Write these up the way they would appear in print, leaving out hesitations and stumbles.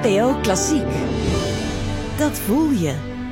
NPO Klassiek. Dat voel je.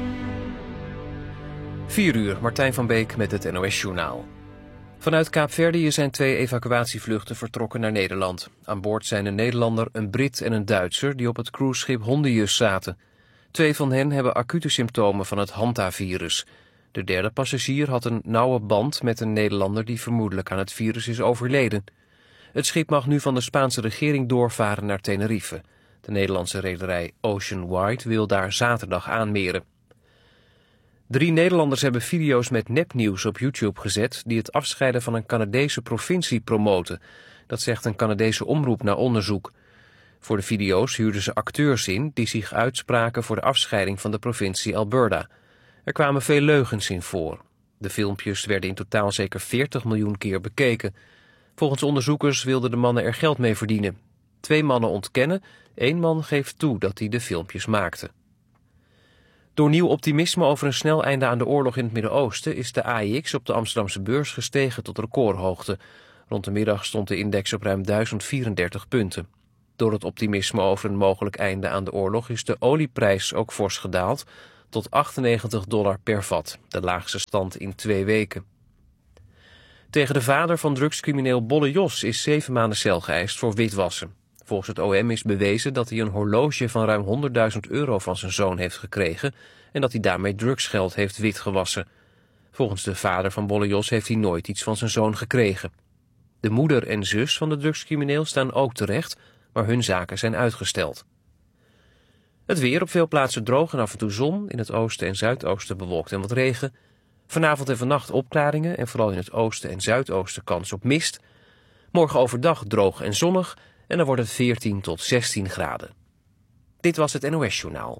4 uur, Martijn van Beek met het NOS-journaal. Vanuit Kaapverdië zijn 2 evacuatievluchten vertrokken naar Nederland. Aan boord zijn een Nederlander, een Brit en een Duitser die op het cruiseschip Hondius zaten. 2 van hen hebben acute symptomen van het hantavirus. De derde passagier had een nauwe band met een Nederlander die vermoedelijk aan het virus is overleden. Het schip mag nu van de Spaanse regering doorvaren naar Tenerife. De Nederlandse rederij Ocean Wide wil daar zaterdag aanmeren. 3 Nederlanders hebben video's met nepnieuws op YouTube gezet die het afscheiden van een Canadese provincie promoten. Dat zegt een Canadese omroep na onderzoek. Voor de video's huurden ze acteurs in die zich uitspraken voor de afscheiding van de provincie Alberta. Er kwamen veel leugens in voor. De filmpjes werden in totaal zeker 40 miljoen keer bekeken. Volgens onderzoekers wilden de mannen er geld mee verdienen. 2 mannen ontkennen, 1 man geeft toe dat hij de filmpjes maakte. Door nieuw optimisme over een snel einde aan de oorlog in het Midden-Oosten is de AEX op de Amsterdamse beurs gestegen tot recordhoogte. Rond de middag stond de index op ruim 1034 punten. Door het optimisme over een mogelijk einde aan de oorlog is de olieprijs ook fors gedaald tot $98 per vat, de laagste stand in 2 weken. Tegen de vader van drugscrimineel Bolle Jos is 7 maanden cel geëist voor witwassen. Volgens het OM is bewezen dat hij een horloge van ruim €100.000 van zijn zoon heeft gekregen en dat hij daarmee drugsgeld heeft witgewassen. Volgens de vader van Bolle Jos heeft hij nooit iets van zijn zoon gekregen. De moeder en zus van de drugscrimineel staan ook terecht, maar hun zaken zijn uitgesteld. Het weer op veel plaatsen droog en af en toe zon, in het oosten en zuidoosten bewolkt en wat regen. Vanavond en vannacht opklaringen en vooral in het oosten en zuidoosten kans op mist. Morgen overdag droog en zonnig en dan wordt het 14 tot 16 graden. Dit was het NOS-journaal.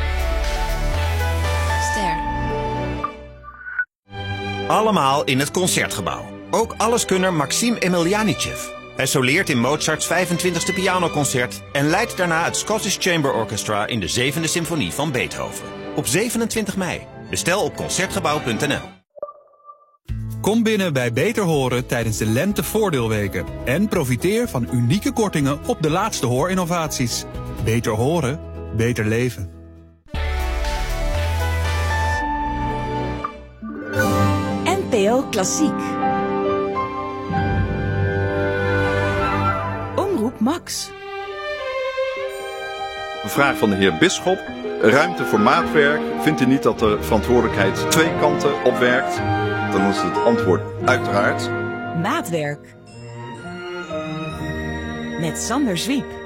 Ster. Allemaal in het Concertgebouw. Ook alleskunner Maxim Emelianichev. Hij soleert in Mozarts 25e pianoconcert en leidt daarna het Scottish Chamber Orchestra in de 7e symfonie van Beethoven. Op 27 mei. Bestel op concertgebouw.nl. Kom binnen bij Beter Horen tijdens de lentevoordeelweken en profiteer van unieke kortingen op de laatste hoorinnovaties. Beter horen, beter leven. NPO Klassiek. Omroep Max. Een vraag van de heer Bisschop. Ruimte voor maatwerk. Vindt u niet dat de verantwoordelijkheid 2 kanten opwerkt? Dan is het antwoord uiteraard. Maatwerk. Met Sander Zwiep.